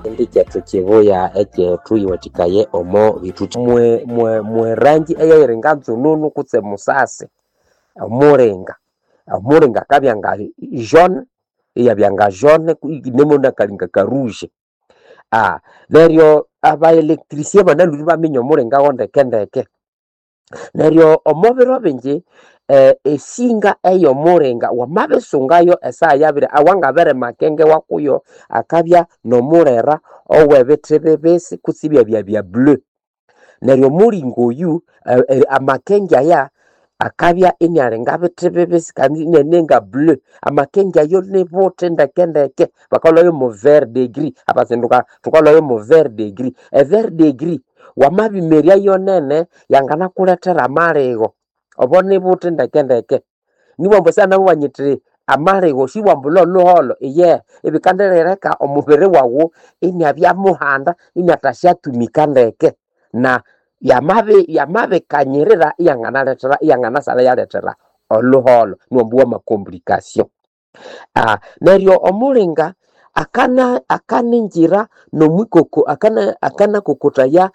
ndi kyethu kibuya ekyetu iwatikaye omo bituthi mwe rangi eyayiringa nzununu kutse musasi omuringa kabyanga jaune iyabyanga jaune nemuna kalinga karuje neryo aba electricien banaluri baminya omuringa wondekendeke neryo omubiro bingi esinga eyo muringa wamabisungayo esa yabire awangabere makenge wakuyo akabya nomurera owebithi bibisi kusibya bya bleu neryo mulingo yu amakenge aya akabya inyalenga bithi bibisi kandi nenga bleu amakenge ayo nibote ndekendeke bakaloyo mu vert degree abazinduka tukaloyo mu vert degree vert degree wamabimerya yonene yangana kuletera amaligo obone bote ndekendeke niwambo sana wanyitire amaligo shiwambulo luholo ibikanderereka omubiri wawo inyabya muhanda inyatashatumika ndeke na yamabe kanyirira iyangana sala yaletera oluholo niwambo wa makomplication neryo omulinga akaninjira nomwikoko akana kokotaya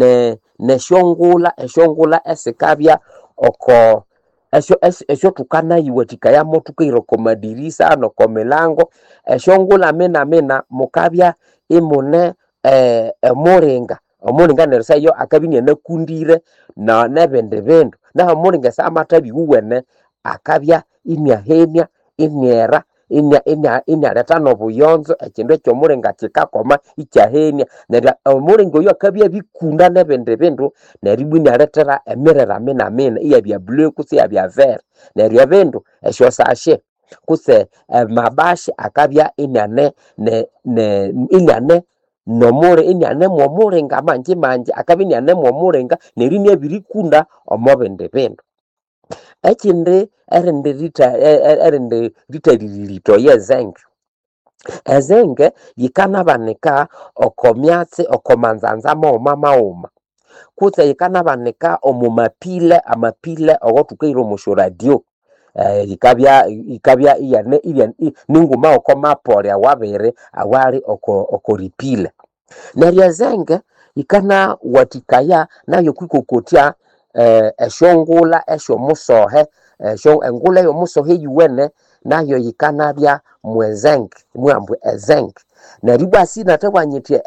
eshongula esikabya oko esyo tukana yiwatika moto kairoko madirisa no komelango eshongula mena mukabya imune omulinga nersayo akabinya nakundire na nebende bendo na omulinga samatabi uwene akabya imyahenia imyera inyaleta nobuyonzo ekindu ekyomulinga kikakoma ikyahenia neryo omulinga oyo akabya bikunda nebende bindu neryo inyaletera emirera mina iyabya bleu kutse iyabya vert neryo ebindu esyo sashe kutse mabashi akabya inyane mwomulinga manji akabya inyane mwomulinga neryo inyabirikunda omubindi bindu ekindi erinde ritaririto yezenge ezenge yikanabanika okomyatsi okomanzanza mauma kutse yikanabanika omumapile amapile ogotukairo mushoradio yikabya iyane ninguma okomapole awabere awali okoripile neryo ezenge yikana watikaya nayo kwikokotya eshongula eshomusohe engula yomusohe yuwene nayo yikanabya mwambu ezenge neryo basi natabwanyitie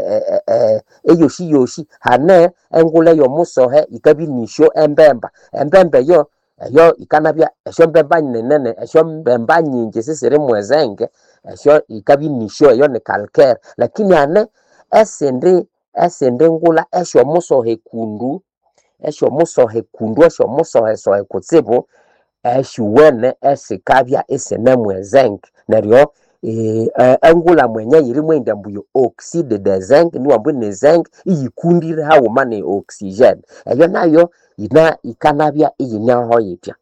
eyoshi hane engula yomusohe yikabinisho embemba yo ikanabya esho mbemba nene esho mbemba nyingi sisiri mwezenge esho yikabinisho eyo ne calcaire lakini hane esende ngula esho musohe kundu esho musohe kutsibu eshuwene esikabya isinemwezenge neryo engula mwenye yirimu endambuyo oxide de zinc niwambu ne zinc iyikundire hauma ne oxygen eyo nayo ikanabya iyinyaho yitya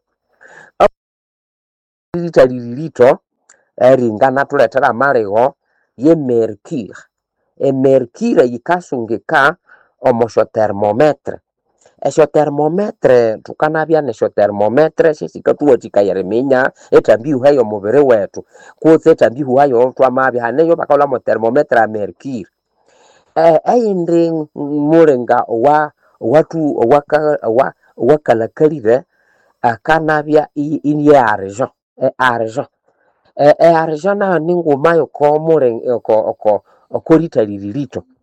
lito eringana tuletera amaligo ye mercure mercure yikasungika omosho thermometre esho thermometre tukanabya nesho thermometre shisikatuwatika yereminya etambihu hayo mubiri wetu kutse etambihu hayo twamabya haneyo bakaula mo thermometre a mercure eyindi mulinga watu wakalakalire akanabya inye argent nayo ninguma yoko mulinga okoritalilito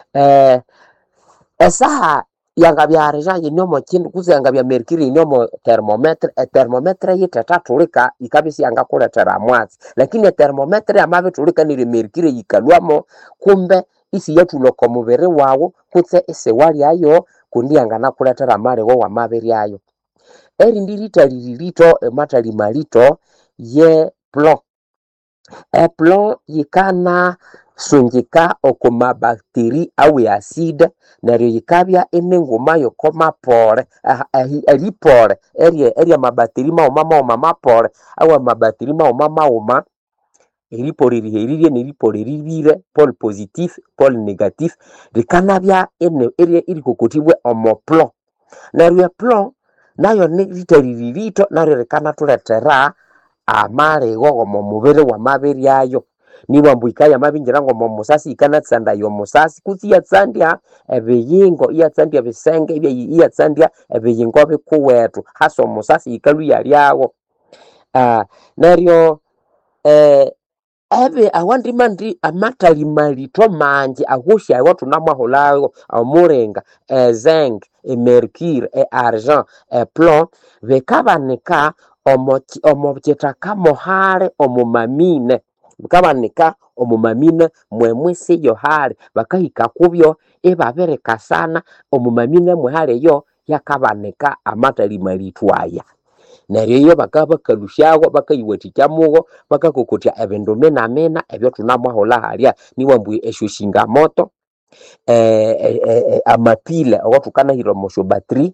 esaha yangabya argent yinyomo kindu kutse yangabya mercure yinyomo thermometre yitetatulika ikabisi yangakuletera amwatsi lakini thermometre amabitulika nire mercure yikalwamo kumbe isi yatuloko mubiri wawo kutse isi walyayo kundi yanganakuletera amaligo wamabiryayo erindi litalilito ematali malito ye plon yikana sungika okumabacteri awe acide neryo yikabya inenguma yokomapole elipole erya mabateri mauma mapole awe mabateri mauma eripole riherire neripole ribire pole positif pole negatif rikanabya irikokotibwe omoplon neryo plon nayo niritalilito naryo rikanatuletera amaligo omo mubiri wamabiryayo niba mbuikaya mabingira ngo musasi ikanatsanda yo musasi kuziya tsandia ebiyingo iya tsandia bisenge iya tsandia ebiyingo bikuwetu haso musasi ikalu yaliawo neryo awandi mandi amatali malito manje ahusha ayo tunamaholayo amurenga zinc mercure argent plomb bekabanika omukitaka mohale omumamine bikabanika omumamine mwemwisi yo hale bakahika kubyo ebabireka sana omumamine mwehale yo yakabanika amatali malito aya neryo yo bakabakalushawo bakayiwathikyamugo bakakokotya ebindu mina ebyo tunamwahola halya niwambu eshyoshinga moto amapile owathukana mosyo battery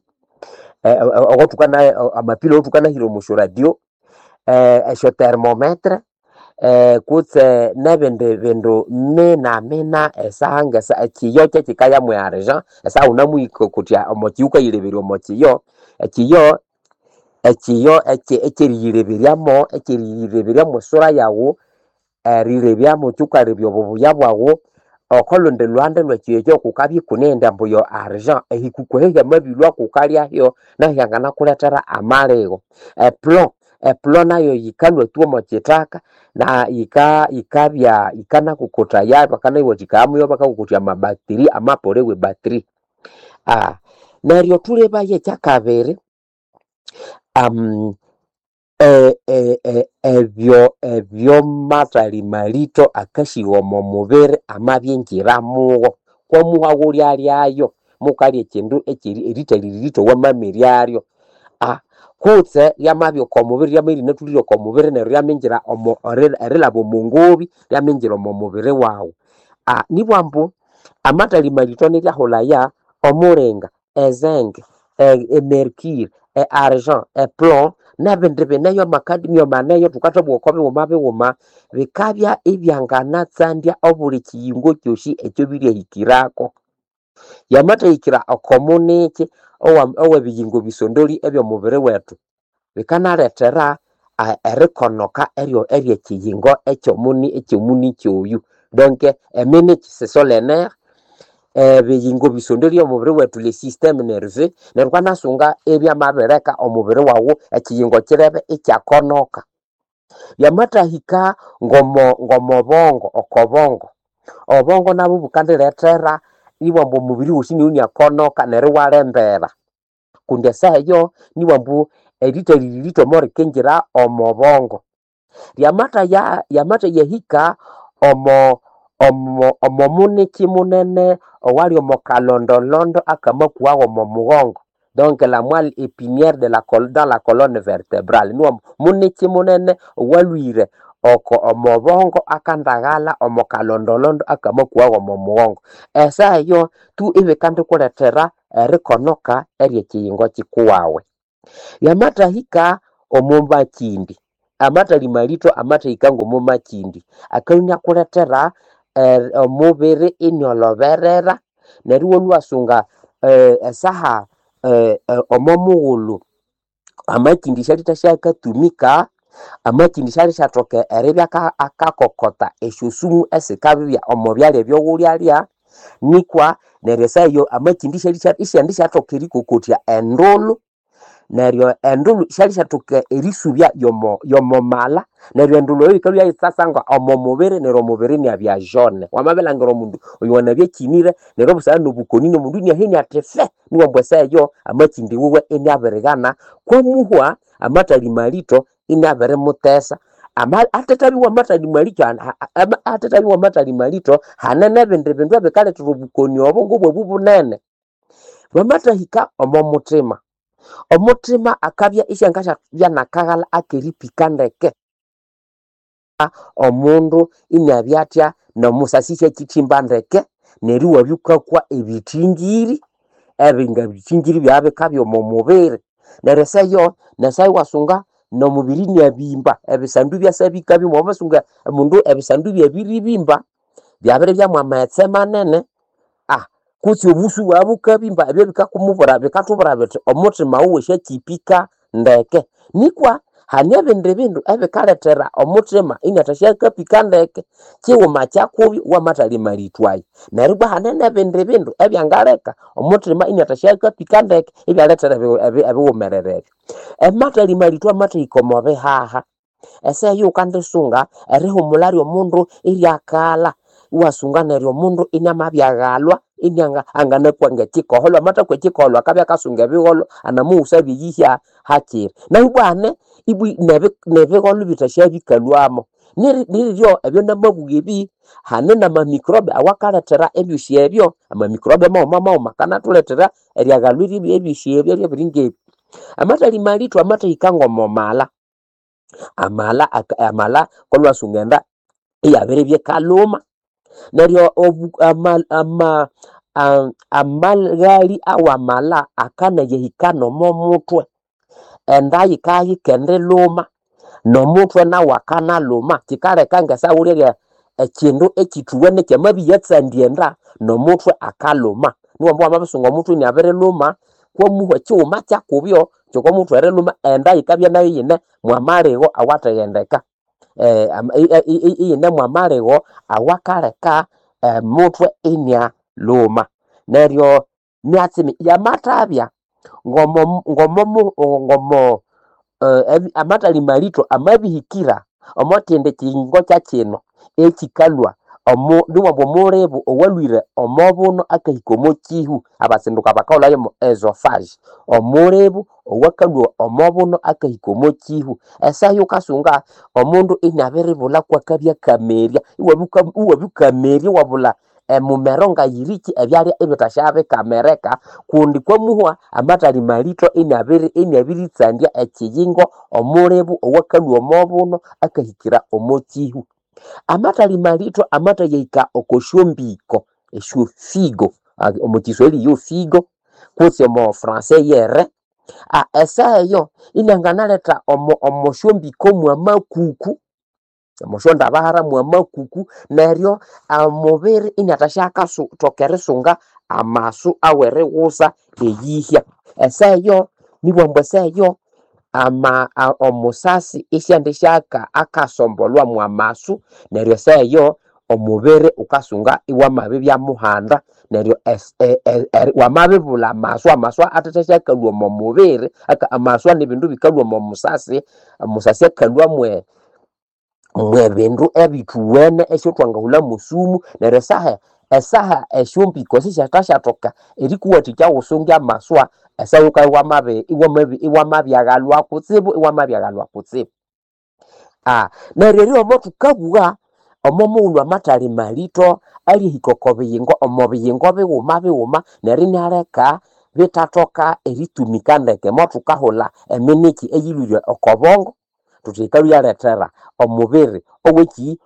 amapile owathukana mosyo radio esyo thermometre kutse nebindi bindu mina esahanga ekiyo kyekikaya mwe argent esaha unamwikokotya omokiyo ukayileberya omokiyo ekiyo ekiriyireberyamo sura yawu rirebyamo kyukarebya obubuya bwawu okolonde lwande lwekiyo ekyo kukabya kunenda mbuyo argent ehikukuheya mabilwa kukalyayo nahyangana kuletera amalego plomb nayo yikalwetwa mokitaka na yikabya ikanakukutha yayo bakanayiwathikamuyo bakakukutya amabattery amapolewe battery neryo thulebaye ekyakabiri ebyo matali malito akashiwa momubiri amabyengiramugo kwamuhago lyalyayo mukalya ekindu erithalilito wamamiryayo kutse lyamabyo komubiri lyamarinatulire komubiri neryo lyamengira erilaba omungobi lyamengira omubiri wawu nibwambu amatali malito nilyaholaya omurenga zinc mercure argent plomb nebindi bineyo amakadimio maneyo tukathabwako biwuma bikabya ibyanganatsandia obuli kiyingo kyosi ekyo biryahikirako yamathahikira okomuniki owebiyingo bisondoli ebyomubiri wetu bikanaletera erikonoka eryekiyingo ekyomuni kyoyu donc eminiki sesolaire biyingo bisondoli omubiri wetu le système nerveux neryo kwanasunga ebyamabireka omubiri wawu ekiyingo kirebe ikyakonoka yamathahika ngomobongo obongo nabo bukandiletera niwambu omubiri wosi niunyakonoka neryo walembera kundi esaha eyo niwambu erithalilito morikengira omobongo yamathayahika omomuniki munene owali omokalondolondo akamakuwago omomugongo donc la moelle épinière dans la colonne vertébrale niwo muniki munene owalwire omobongo akandaghala omokalondolondo akamakuwago omomugongo esaha eyo tu ibikandikuletera erikonoka eryekiyingo kikuwawe yamathahika omumakindi amatali malito amathahika ngomumakindi akanyakuletera omubiri inyoloberera neryo wolwasunga esaha omomughulu amakindi syalithashyakatumika amakindi syalithathoka eribya akakokota esyosumu esikabibya omubyalya ebyoghulялya nikwa neryo esaha eyo amakindi isyandishathoka erikokotya endulu neryo endulu syalithathoka erisubya yomomala neryo endulu eyo yikalwa yayitsasanga omomubiri neryo omubiri niabya jaune wamabilangira omundu oyo wanabya kinire neryo obusana nobukoni nomundu niahenia athi niwambu esaha eyo amakindi wiwe iniabirighana kwamuhwa amatali malito iniabirimutesa athethabiwa amatali malito hanene ebindi bindu ebikalethera obukoni obo ngobwabu bunene bamathahika omomuthima omuthima akabya isyangashabya nakaghala akeripika ndeke omundu iniabyatya nomusasi syakithimba ndeke neryo wabyukakwa ebithingiri ebinga bithingiri byabikabya omomubiri neryo esayo wasunga nomubiri niabimba ebisandu byasabikabya mwabasunga omundu ebisandu byabiribimba byabiribyamu amaghetse manene kutsi obusu bwabukabimba ebyo bikakumubura bikatubura bithi omuthima wuwe syakipika ndeke nikwa hane bindu ebikaletera omutima inatashyaka pikandeke kiwuma kyakubi wamatali malitwayi neribwa hanene bindu ebyangaleka omutima inatashyaka pikandeke ibyaletera ebiwumererere ematali malitwa matikomobe haha ese yukandisunga erihumulari omundu iryakala wasunga neryo mundu inyamabyagalwa inyanga anganakwange kikoholo mata kwe kikoholo akabya kasunga bigolo anamuusa biyihya hakiri naibwane ibwi nebigolo bitashabikalwamo niriryo ebyo namabugebi hanena ma microbe awakaletera ebyushebyo ama microbe mauma kana tuletera eryagalwiri ebyushebyo byabiringebi amatali malitwa amata ikangomo amala kolwasungenda iyaberebye kaluma neryo amalgali awamala akana yehikano momutwe endayi kayi kende luma nomutwe na wakana luma kikaleka ngesawulirya ekindu ekituwene kyamabi yatsandienda nomutwe akaluma niwambo amabisunga omutwe nyabere luma kwa muhwe kiwuma kyakubyo kyoko mutwe ere luma endayi kabya nayo yine mwamalego awatayendeka iyine mwamalego awakaleka mutwe inya luma neryo myatsimi yamatabya ngomo amatali malito amabihikira omotende kingo kya kino ekikalwa niwambo murebu owalwire omobuno akahikomo kihu abasinduka bakaulayo esophageal omurebu owakalwa omobuno akahikomo kihu esayo kasunga omundu inaberibula kwakabya kamerya iwabukamerya wabula mumeronga yiriki ebyalya ebitashabe kamereka kundi kwa muhwa amatali malito inabiritsandia ekiyingo omurebu owakalwa omobuno akahikira omokihu amatali malito amatayeika okoshombiko eshofigo omukiswahili yo figo kutse mo français yere esayo inanganaleta omoshombiko mwamakuku omoshonda bahara mwamakuku neryo amubiri inatashaka tokerisunga amasu awere wusa eyihya esayo nibwambwe seyo omusasi isyandishaka akasombolwa mwamasu neryo seyo omubiri ukasunga iwamabi byamuhanda neryo wamabibula amasu atatashyakalwa mu mubiri amasu nibindu bikalwa mu musasi akalwa mwebindu ebituwene esyo twangahula musumu neryo esaha esyombiko sisyatashyatoka erikuwathikya wusunga amaswa esawuka iwamabyagalwa kutsibu neryo ryomo tukabugha omomughulhu amatali malito alihikoko biyingo omobiyingo biwuma neryo nyaleka bitatoka eritumika ndeke motukahula eminiki eyilwire okobongo tuthikalu yaletera omubiri oweki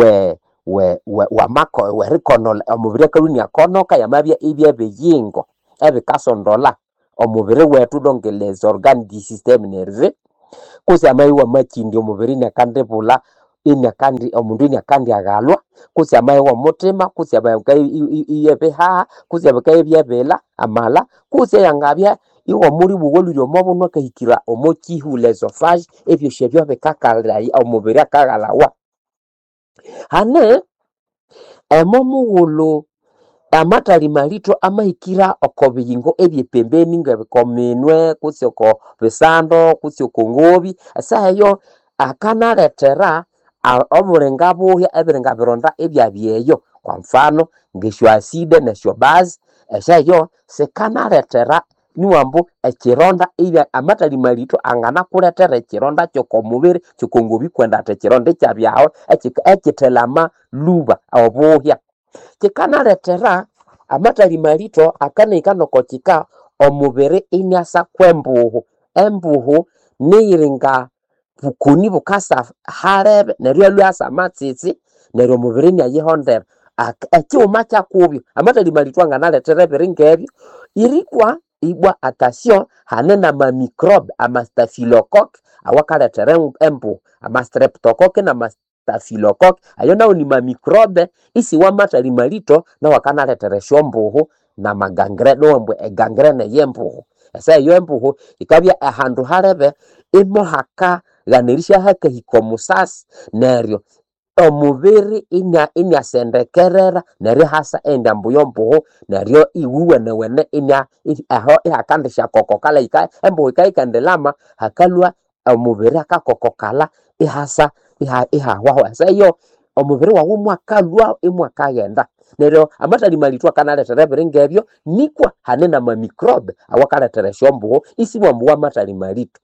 werikonola omubiri akalunia konoka yamabya ibyabeyingo ebikasondola omubiri wetu donge les organes du système nerveux kusi amayiwa makindi omubiri nakandibula omundu inakandi agalwa kusi amayiwa mutima kusi yebehaha kusi abakayebyabela amala kusi yangabya iwo muri buwoluri omobuno akahikira omokihu l'esophage ebyo shebyo bikakalai omubiri akagalawa hane emomughulu amatali malito amahikira okobiyingo ebyepembeni ngabikominwe kusi oko bisando kusi oko ngobi esayo akanaletera obulenga buhya ebirenga bironda ebyabyeyo kwa mfano ngesyo acide nesyo base esayo sikanaletera niwambu ekironda ibya amatali malito angana kuletera ekironda kyokomubiri kyokongobi kwenda ekironda ekyabyaho ekitelama luba obuhya kikanaletera amatali malito akanaikanokotika omubiri inyasa kwembuhu embuhu niyiringa bukuni bukasa harebe neryo lwasa matsitsi neryo omubiri nyayihondera ekiwuma kyakubyo amatali malito anganaletera ebiringebyo irikwa ibwa attention hanena ma microbe ama staphylocoque awakaletera embu ama streptocoque na staphylocoque ayo nawo ni ma microbe isi wamatali malito na wakanaletera shombuhu na magangrene wambwe egangrene yembuhu esa yo embuhu ikabya ahandu harebe imo haka ganerisha haka hikomusasi neryo omubiri inya sendekerera neryo hasa enda mbuyombuhu neryo iwuwe newene aho ihakandisha kokokala ika embuhu ikayikandelama hakalwa omubiri akakokokala ihasa ihahwaho asa iyo omubiri wawu mwakalwa imwakagenda neryo amatali malitu akanaletere biringebyo nikwa hanena ma microbe awakaletere shombuhu isimwambuwa amatali malitu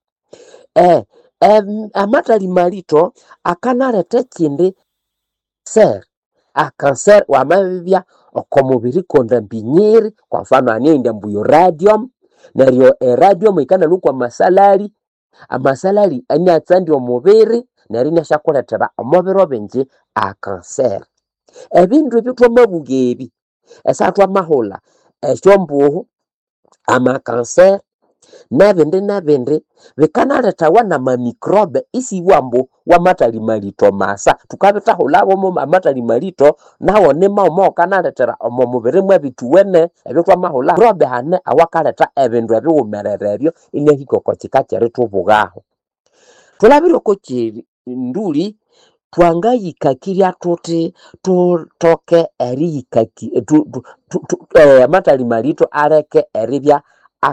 amatali malito akanalete kindi cancer wamabibya okomubiri konda mbinyiri kwa mfano anienda mbuyo radium neryo radium ikanalukwa amasalari anyatsandi omubiri neryo nyashakuletera omubiri obinji cancer ebindu ebitwamabugebi esatwa mahula esyombuhu cancer nabindi bikanaleta wana ma microbe isiwambu wamatali malito masa tukabitahulabo mu amatali malito nawo nimo kanaletera omubiri mwe bituwene ebitwa mahula microbe hane awakaleta ebindu ebiwumerereryo ine hikoko kikakere tubugaho tulabiro ko nduli twangayikakirya tuti tutoke eriyikaki amatali malito areke eribya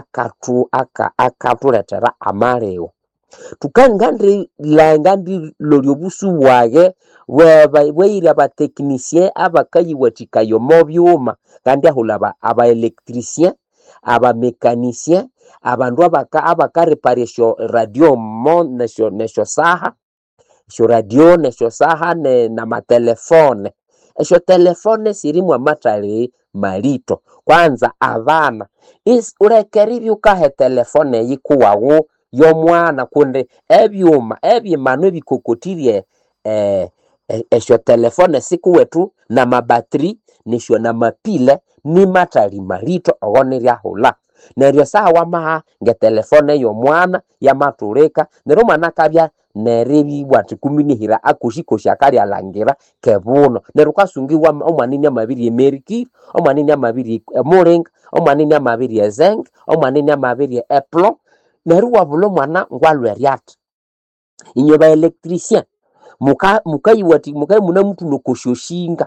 akatuletera amaleo tukangandi lolyobusu bwage bweira abatekinisien abakayiwatikayo mu byuma kandi ahulaba abaelektricien abamekanisien abandu abakareparesyo radio nesyo saha esyo radio nesyo saha na matelefone esyo telefone sirimu amatali malito kwanza abana urekeri ukahe telefone yikuwawo yomwana kunde ebyuma ebyimano ebikokotirie esyo telefone sikuwetu na mabatri nisyo na mapile ni matali malito ogonerya hula neryo saha wamaha nge telefone yomwana yamatulika neryo mwana kabya nerebi bwati kuminihira akushikosha kali alangira kebuno neryo kasungiwa omwanini amabiri emeriki omwanini amabiri emuring omwanini amabiri ezeng omwanini amabiri eplo neryo wabulo mwana ngwalweryat inyo ba electricien mukayiwati mukayimuna mtu lokoshoshinga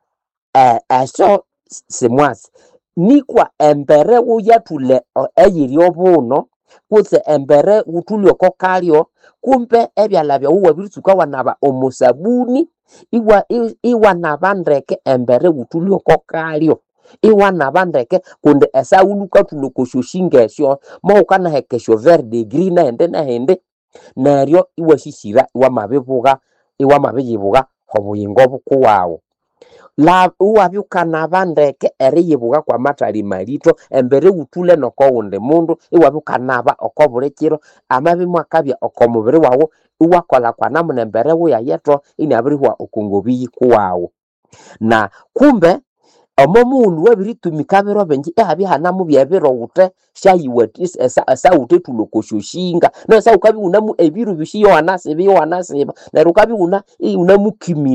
eso semwasi nikwa embere uyatule eyiri obuno kutse embere utulyo kokalyo kumpe ebyalabya uwabirituka wanaba omosabuni iwa nabandeke embere utulyo kokalyo iwa nabandeke kunde esauluka tulokoshoshinga esyo mohukana hekesho verde green ende na hende neryo iwashishira iwamabiyibuga obuyingo bukuwawo la uwabyukana abandeke eriyibuga kwa matali malito embere utule nokowunde mundu iwabyukanaba okobulekiro amabimu akabya okomubiri wawo uwakola kwa namuna embere wuyayeto inabirihwa okungobiyi kuwawo na kumbe omomundu wabiritumika biro benji ehabihanamu byebiro wute shayiwatisa esawute tulokoshoshinga no sawukabi unamu ebiru bishiyo wanasiba neryo kabi unamu kimi